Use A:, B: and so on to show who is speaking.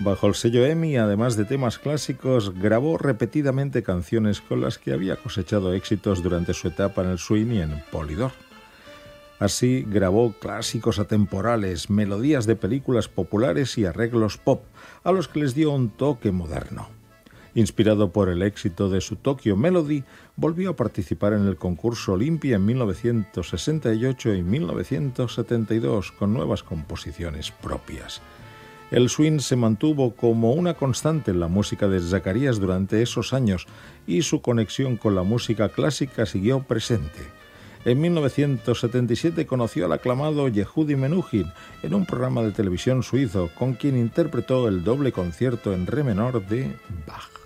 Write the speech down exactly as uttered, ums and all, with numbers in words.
A: Bajo el sello EMI, además de temas clásicos, grabó repetidamente canciones con las que había cosechado éxitos durante su etapa en el swing y en Polydor. Así grabó clásicos atemporales, melodías de películas populares y arreglos pop, a los que les dio un toque moderno. Inspirado por el éxito de su Tokyo Melody, volvió a participar en el concurso Olympia en mil novecientos sesenta y ocho y mil novecientos setenta y dos con nuevas composiciones propias. El swing se mantuvo como una constante en la música de Zacarías durante esos años y su conexión con la música clásica siguió presente. En mil novecientos setenta y siete conoció al aclamado Yehudi Menuhin en un programa de televisión suizo, con quien interpretó el doble concierto en re menor de Bach.